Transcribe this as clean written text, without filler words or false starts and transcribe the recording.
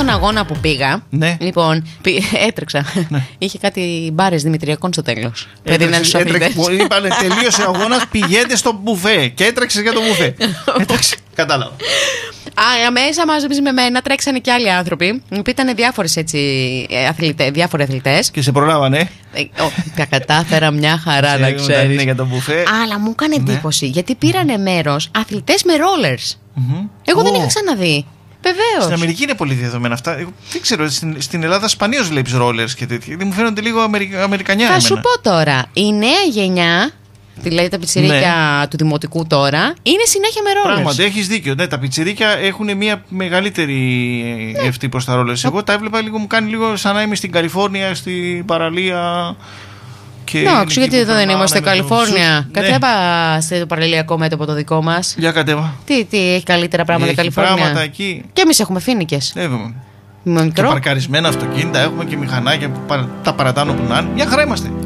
αγώνα που πήγα. Ναι. Λοιπόν, έτρεξα. Ναι. Είχε κάτι μπάρες δημητριακών στο τέλος. Έτρεξε, είπανε τελείωσε ο αγώνας, πηγαίνετε στο μπουφέ. Και έτρεξε για το μπουφέ. Εντάξει, κατάλαβα. Μέσα μαζί με μένα τρέξανε και άλλοι άνθρωποι που ήταν διάφοροι αθλητές. Και σε προλάβανε. Τα κατάφερα μια χαρά, να ξέρεις. Είναι για το μπουφέ. Αλλά μου έκανε εντύπωση γιατί πήρανε μέρος αθλητές με rollers. Εγώ δεν είχα ξαναδεί. Βεβαίως. Στην Αμερική είναι πολύ διαδεδομένα αυτά. Εγώ δεν ξέρω, στην Ελλάδα σπανίως βλέπεις rollers και τέτοια. Μου φαίνονται λίγο αμερικανιά. Θα σου πω τώρα, η νέα γενιά, δηλαδή τα πιτσιρίκια του δημοτικού τώρα, είναι συνέχεια με rollers. Πράγματι, έχεις δίκιο. Ναι, τα πιτσιρίκια έχουν μια μεγαλύτερη ευθύ προς τα rollers. Εγώ τα έβλεπα λίγο, μου κάνει λίγο σαν να είμαι στην Καλιφόρνια, στην παραλία. Εντάξει, γιατί εδώ δεν είμαστε στην Καλιφόρνια. Κατέβα στο παραλιακό μέτωπο το δικό μας. Για κατέβα. Τι έχει καλύτερα πράγματα η Καλιφόρνια. Πράγματα εκεί. Και εμείς έχουμε φοίνικες. Και παρκαρισμένα αυτοκίνητα έχουμε και μηχανάκια που τα παρατάνω που να είναι. Μια χαρά είμαστε.